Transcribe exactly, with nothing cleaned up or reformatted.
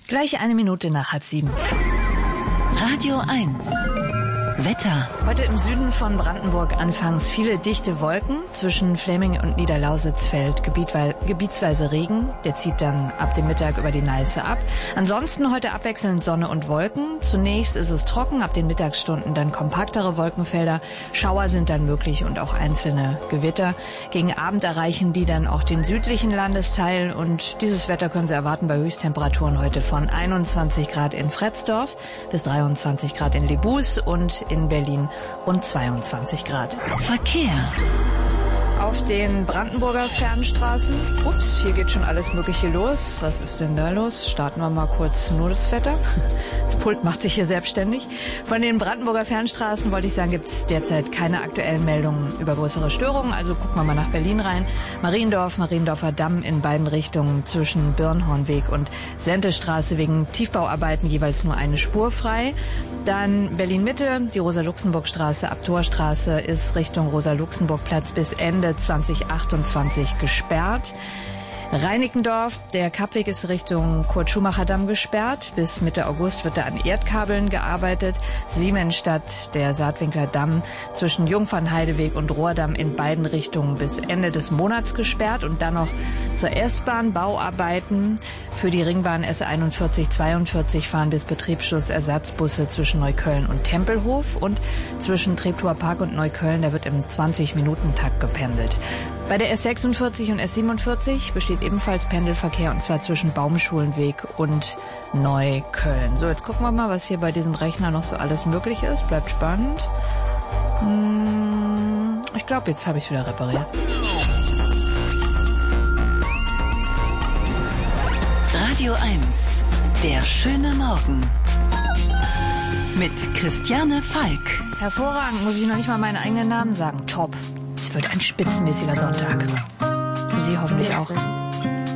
Gleich eine Minute nach halb sieben. Radio eins. Wetter. Heute im Süden von Brandenburg anfangs viele dichte Wolken. Zwischen Fläming und Niederlausitz fällt gebietsweise Regen. Der zieht dann ab dem Mittag über die Neiße ab. Ansonsten heute abwechselnd Sonne und Wolken. Zunächst ist es trocken, ab den Mittagsstunden dann kompaktere Wolkenfelder. Schauer sind dann möglich und auch einzelne Gewitter. Gegen Abend erreichen die dann auch den südlichen Landesteil. Und dieses Wetter können Sie erwarten bei Höchsttemperaturen heute von einundzwanzig Grad in Fretzdorf bis dreiundzwanzig Grad in Lebus und in Berlin rund zweiundzwanzig Grad. Verkehr. Auf den Brandenburger Fernstraßen. Ups, hier geht schon alles Mögliche los. Was ist denn da los? Starten wir mal kurz nur das Wetter. Das Pult macht sich hier selbstständig. Von den Brandenburger Fernstraßen wollte ich sagen, gibt es derzeit keine aktuellen Meldungen über größere Störungen. Also gucken wir mal nach Berlin rein. Mariendorf, Mariendorfer Damm in beiden Richtungen zwischen Birnhornweg und Sentestraße wegen Tiefbauarbeiten jeweils nur eine Spur frei. Dann Berlin-Mitte, die Rosa-Luxemburg-Straße ab Torstraße ist Richtung Rosa-Luxemburg-Platz bis Ende zwanzig achtundzwanzig gesperrt. Reinickendorf, der Kappweg ist Richtung Kurt-Schumacher-Damm gesperrt. Bis Mitte August wird da an Erdkabeln gearbeitet. Siemensstadt, der Saatwinkler Damm zwischen Jungfernheideweg und Rohrdamm in beiden Richtungen bis Ende des Monats gesperrt. Und dann noch zur S-Bahn Bauarbeiten. Für die Ringbahn S einundvierzig zweiundvierzig fahren bis Betriebsschluss Ersatzbusse zwischen Neukölln und Tempelhof. Und zwischen Treptower Park und Neukölln, da wird im zwanzig-Minuten-Takt gependelt. Bei der S sechsundvierzig und S siebenundvierzig besteht ebenfalls Pendelverkehr, und zwar zwischen Baumschulenweg und Neukölln. So, jetzt gucken wir mal, was hier bei diesem Rechner noch so alles möglich ist. Bleibt spannend. Hm, ich glaube, jetzt habe ich es wieder repariert. Radio eins. Der schöne Morgen. Mit Christiane Falk. Hervorragend, muss ich noch nicht mal meinen eigenen Namen sagen. Top. Es wird ein spitzenmäßiger Sonntag. Für Sie hoffentlich auch.